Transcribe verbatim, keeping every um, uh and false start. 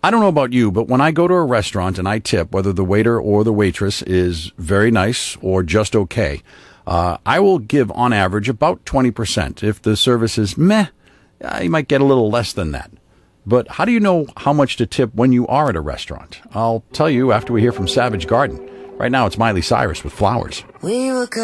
I don't know about you, but when I go to a restaurant and I tip, whether the waiter or the waitress is very nice or just okay, uh, I will give on average about twenty percent. If the service is meh, uh, you might get a little less than that. But how do you know how much to tip when you are at a restaurant? I'll tell you after we hear from Savage Garden. Right now, it's Miley Cyrus with Flowers. We were